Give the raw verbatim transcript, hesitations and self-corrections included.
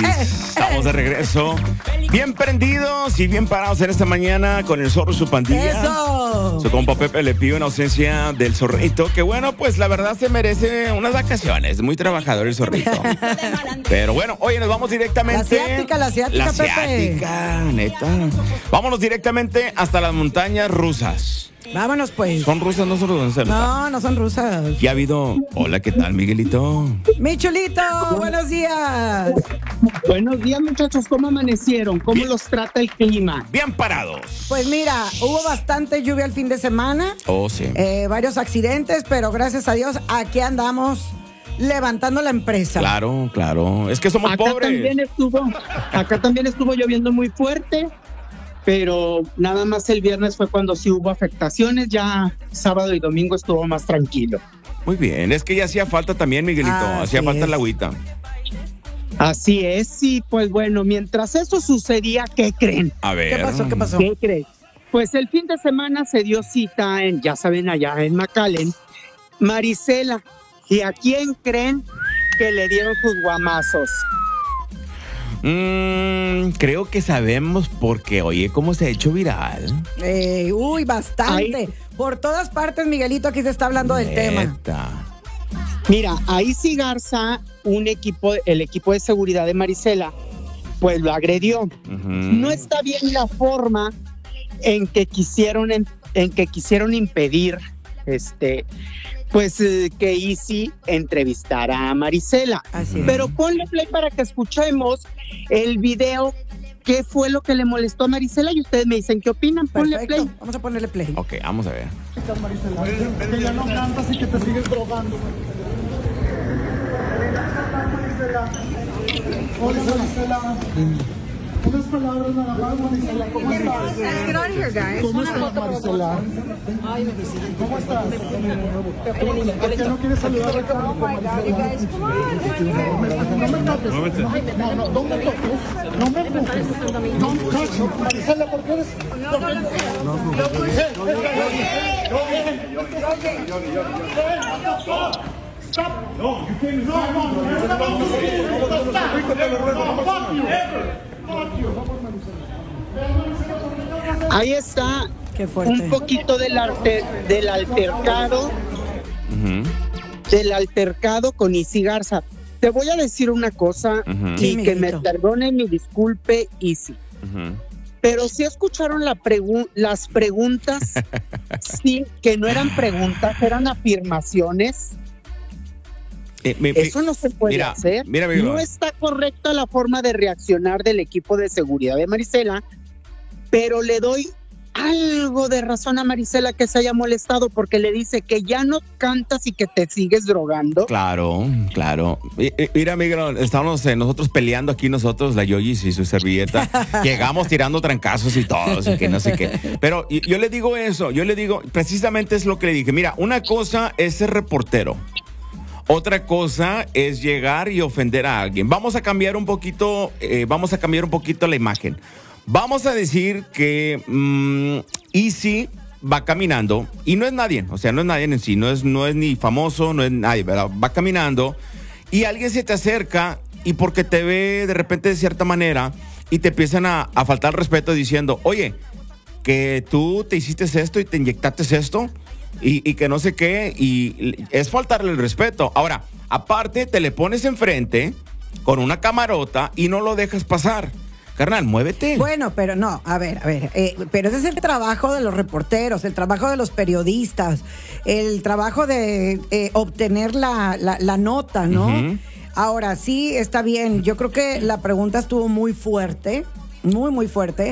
Estamos de regreso. Bien prendidos y bien parados en esta mañana con el zorro y su pandilla. ¡Eso! Su compa Pepe le pidió en ausencia del zorrito, que bueno, pues la verdad se merece unas vacaciones. Muy trabajador el zorrito. Pero bueno, oye, nos vamos directamente. La asiática, la asiática, La Pepe. asiática, neta. Vámonos directamente hasta las montañas rusas. Vámonos, pues. ¿Son rusas? No son rusas. No, no son rusas. Ya ha habido. Hola, ¿qué tal, Miguelito? Mi chulito, buenos días. Buenos días, muchachos. ¿Cómo amanecieron? ¿Cómo Bien. los trata el clima? Bien parados. Pues mira, hubo bastante lluvia el fin de semana. Oh, sí. Eh, varios accidentes, pero gracias a Dios aquí andamos levantando la empresa. Claro, claro. Es que somos Acá pobres. también estuvo, acá también estuvo lloviendo muy fuerte, pero nada más el viernes fue cuando sí hubo afectaciones. Ya sábado y domingo estuvo más tranquilo. Muy bien. Es que ya hacía falta también, Miguelito. Así hacía falta es. la agüita. Así es, sí, pues bueno, mientras eso sucedía, ¿qué creen? A ver. ¿Qué pasó? ¿Qué pasó? ¿Qué creen? Pues el fin de semana se dio cita en, ya saben, allá en McAllen, Marisela. ¿Y a quién creen que le dieron sus guamazos? Mm, creo que sabemos porque, oye, cómo se ha hecho viral. Eh, uy, bastante. Ahí. Por todas partes, Miguelito, aquí se está hablando del tema. Neta. Mira, ahí sí Garza, un equipo, el equipo de seguridad de Marisela, pues lo agredió. Ujú. No está bien la forma en que quisieron, en, en que quisieron impedir, este, pues eh, que Easy entrevistara a Marisela. Así es. Pero ponle play para que escuchemos el video. ¿Qué fue lo que le molestó a Marisela? Y ustedes me dicen qué opinan. Ponle Perfecto. play. Vamos a ponerle play. Ok, vamos a ver. Que ya no cantas y que te sigues drogando. Hola, Marisela. Unas palabras nada más, Marisela. ¿Cómo estás? Get out of here, guys. ¿Cómo estás, Marisela? ¿Cómo estás? ¿Por qué no quieres saludar a Carlos, Marisela? No me toques. No, no, no me toques. No me empujes. Don't touch me. Marisela, ¿por qué eres? No, no, no. Stop! No, you can't. No, no, no. Stop! Fuck you. Fuck you. Ahí está Qué fuerte. un poquito del, arte, del altercado, Ujú. del altercado con Easy Garza. Te voy a decir una cosa Ujú. y Sí, que me mijito. perdone mi disculpe, Easy. Ujú. Pero si escucharon la pregu- las preguntas, sí, que no eran preguntas, eran afirmaciones. Eh, mi- mi- Eso no se puede mira, hacer. mira, amigo. No está correcta la forma de reaccionar del equipo de seguridad de Marisela, pero le doy algo de razón a Marisela que se haya molestado porque le dice que ya no cantas y que te sigues drogando. Claro, claro. Y- y- Mira, Miguel, estamos eh, nosotros peleando aquí nosotros, la Yoyis y su servilleta. Llegamos tirando trancazos y todo, así que no sé qué. Pero y- yo le digo eso, yo le digo, precisamente es lo que le dije. Mira, una cosa es ser reportero. Otra cosa es llegar y ofender a alguien. Vamos a cambiar un poquito, eh, vamos a cambiar un poquito la imagen. Vamos a decir que mm, Easy va caminando y no es nadie, o sea, no es nadie en sí, no es, no es ni famoso, no es nadie, ¿verdad? Va caminando y alguien se te acerca y porque te ve de repente de cierta manera y te empiezan a, a faltar el respeto diciendo, oye, que tú te hiciste esto y te inyectaste esto y, y que no sé qué, y es faltarle el respeto. Ahora, aparte te le pones enfrente con una camarota y no lo dejas pasar. Carnal, muévete. Bueno, pero no, a ver, a ver, eh, pero ese es el trabajo de los reporteros, el trabajo de los periodistas, el trabajo de eh, obtener la, la, la nota, ¿no? Ujú. Ahora, sí, está bien, yo creo que la pregunta estuvo muy fuerte, muy, muy fuerte.